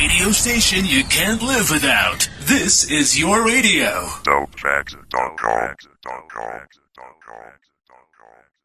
radio station you can't live without. This is your radio. Dopetracks.com.